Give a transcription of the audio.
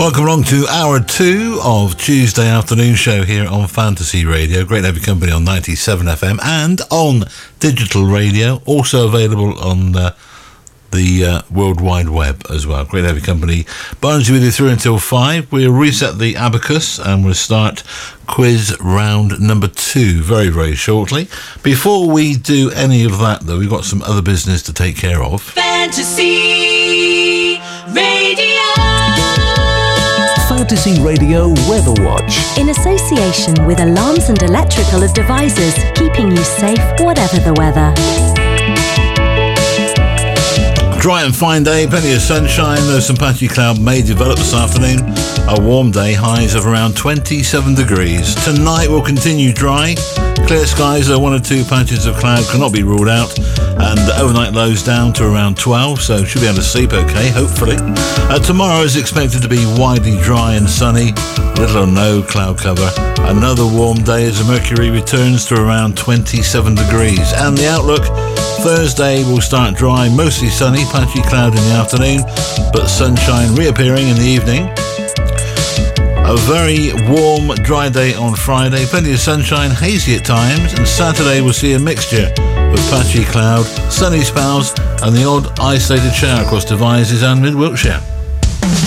Welcome along to hour 2 of Tuesday afternoon show here on Fantasy Radio. Great to have your company on 97 FM and on digital radio, also available on the World Wide Web as well. Great to have your company. Barnesy with you through until 5. We'll reset the abacus and we'll start quiz round number 2 very, very shortly. Before we do any of that, though, we've got some other business to take care of. Fantasy Radio. Fantasy Radio Weather Watch. In association with Alarms and Electrical Devices, keeping you safe whatever the weather. Dry and fine day, plenty of sunshine, though some patchy cloud may develop this afternoon. A warm day, highs of around 27 degrees. Tonight will continue dry. Clear skies, though 1 or 2 patches of cloud cannot be ruled out. And overnight lows down to around 12, so should be able to sleep okay, hopefully. Tomorrow is expected to be widely dry and sunny, little or no cloud cover. Another warm day as the mercury returns to around 27 degrees. And the outlook, Thursday will start dry, mostly sunny, patchy cloud in the afternoon, but sunshine reappearing in the evening. A very warm, dry day on Friday, plenty of sunshine, hazy at times, and Saturday we'll see a mixture of patchy cloud, sunny spells, and the odd isolated shower across Devizes and mid-Wiltshire.